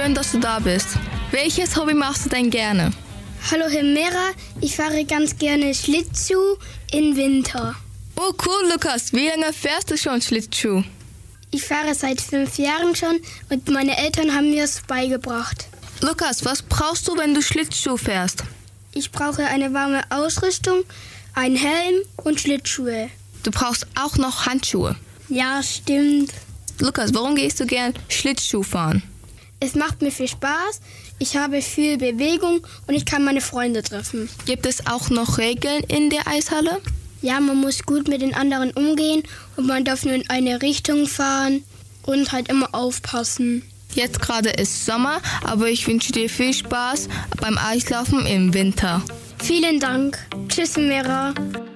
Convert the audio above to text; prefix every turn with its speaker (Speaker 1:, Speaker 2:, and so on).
Speaker 1: schön, dass du da bist. Welches Hobby machst du denn gerne?
Speaker 2: Hallo Himera, ich fahre ganz gerne Schlittschuh im Winter.
Speaker 1: Oh cool, Lukas. Wie lange fährst du schon Schlittschuh?
Speaker 2: Ich fahre seit 5 Jahren schon und meine Eltern haben mir es beigebracht.
Speaker 1: Lukas, was brauchst du, wenn du Schlittschuh fährst?
Speaker 2: Ich brauche eine warme Ausrüstung, einen Helm und Schlittschuhe.
Speaker 1: Du brauchst auch noch Handschuhe.
Speaker 2: Ja, stimmt.
Speaker 1: Lukas, warum gehst du gern Schlittschuh fahren?
Speaker 2: Es macht mir viel Spaß, ich habe viel Bewegung und ich kann meine Freunde treffen.
Speaker 1: Gibt es auch noch Regeln in der Eishalle?
Speaker 2: Ja, man muss gut mit den anderen umgehen und man darf nur in eine Richtung fahren und halt immer aufpassen.
Speaker 1: Jetzt gerade ist Sommer, aber ich wünsche dir viel Spaß beim Eislaufen im Winter.
Speaker 2: Vielen Dank. Tschüss, Mera.